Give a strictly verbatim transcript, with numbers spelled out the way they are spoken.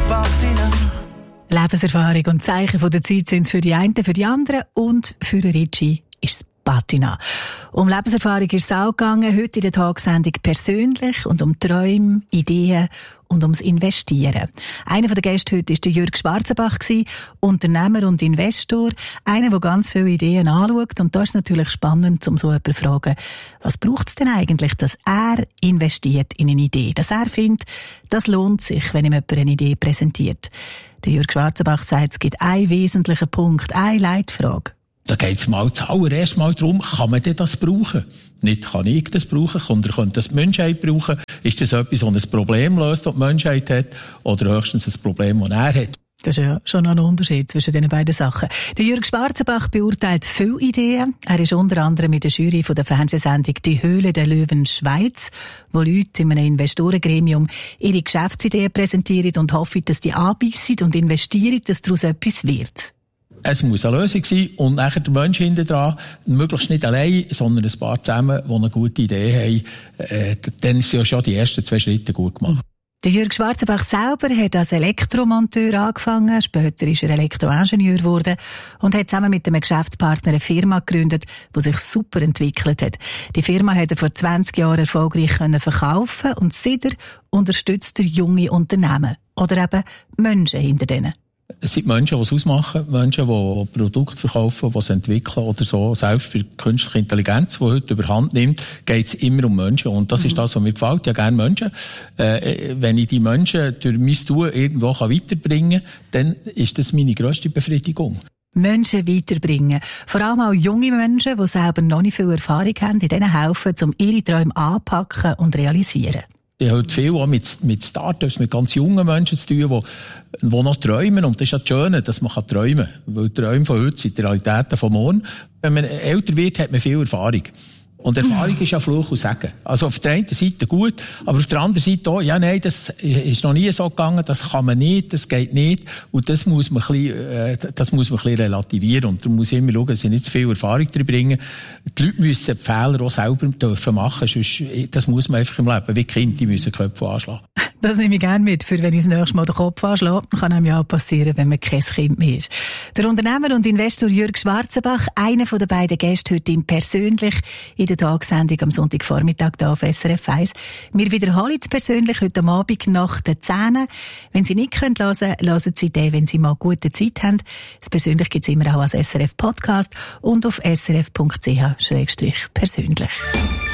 Patina. Lebenserfahrung und Zeichen von der Zeit sind es für die einen, für die anderen und für Ricci ist es Patina. Um Lebenserfahrung ist es auch gegangen, heute in der Tagsendung persönlich und um Träume, Ideen und ums Investieren. Einer der Gäste heute war der Jürg Schwarzenbach, Unternehmer und Investor, einer, der ganz viele Ideen anschaut. Und da ist es natürlich spannend, um so jemanden zu fragen, was braucht es denn eigentlich, dass er investiert in eine Idee, dass er findet, das lohnt sich, wenn ihm jemand eine Idee präsentiert. Der Jürg Schwarzenbach sagt, es gibt einen wesentlichen Punkt, eine Leitfrage. Da geht es mal zuallererst mal darum, kann man denn das brauchen? Nicht kann ich das brauchen, oder könnte das die Menschheit brauchen? Ist das etwas, das ein Problem löst, das die Menschheit hat, oder höchstens ein Problem, das er hat? Das ist ja schon noch ein Unterschied zwischen diesen beiden Sachen. Der Jürg Schwarzenbach beurteilt viele Ideen. Er ist unter anderem mit der Jury von der Fernsehsendung «Die Höhle der Löwen Schweiz», wo Leute in einem Investorengremium ihre Geschäftsideen präsentieren und hoffen, dass die anbissen und investieren, dass daraus etwas wird. Es muss eine Lösung sein und nachher der Mensch hinten dran, möglichst nicht allein, sondern ein paar zusammen, die eine gute Idee haben, äh, dann sind ja schon die ersten zwei Schritte gut gemacht. Der Jürg Schwarzenbach selber hat als Elektromonteur angefangen, später ist er Elektroingenieur geworden und hat zusammen mit einem Geschäftspartner eine Firma gegründet, die sich super entwickelt hat. Die Firma hat er vor zwanzig Jahren erfolgreich verkaufen und seitdem unterstützt er junge Unternehmen oder eben Menschen hinter denen. Es sind Menschen, die es ausmachen, Menschen, die Produkte verkaufen, die es entwickeln oder so. Selbst für künstliche Intelligenz, die heute überhand nimmt, geht es immer um Menschen. Und das mhm. ist das, was mir gefällt. Ja, gerne Menschen. Äh, wenn ich die Menschen durch mein Tun irgendwo weiterbringen kann, dann ist das meine grösste Befriedigung. Menschen weiterbringen. Vor allem auch junge Menschen, die selber noch nicht viel Erfahrung haben, die denen helfen, um ihre Träume anpacken und realisieren. Ich habe heute viel auch mit, mit Startups, mit ganz jungen Menschen zu tun, die, die noch träumen. Und das ist ja das Schöne, dass man träumen kann. Weil die Träume von heute sind die Realitäten von morgen. Wenn man älter wird, hat man viel Erfahrung. Und Erfahrung ist ja Fluch und Segen. Also auf der einen Seite gut, aber auf der anderen Seite auch, ja, nein, das ist noch nie so gegangen, das kann man nicht, das geht nicht. Und das muss man ein bisschen, äh, das muss man ein bisschen relativieren. Und da muss ich immer schauen, dass sie nicht zu viel Erfahrung drin bringen. Die Leute müssen die Fehler auch selber dürfen machen, sonst, das muss man einfach im Leben, wie Kinder, die müssen Köpfe anschlagen. Das nehme ich gerne mit, für wenn ich das nächste Mal den Kopf anschlage. Kann einem ja auch passieren, wenn man kein Kind mehr ist. Der Unternehmer und Investor Jürg Schwarzenbach, einer von den beiden Gäste heute im persönlich in der Tagessendung am Sonntagvormittag hier auf S R F eins. Wir wiederholen es persönlich heute Abend nach den zehn. Wenn Sie nicht hören können, hören Sie den, wenn Sie mal gute Zeit haben. Das persönlich gibt es immer auch als S R F Podcast und auf s r f punkt c h schrägstrich persönlich.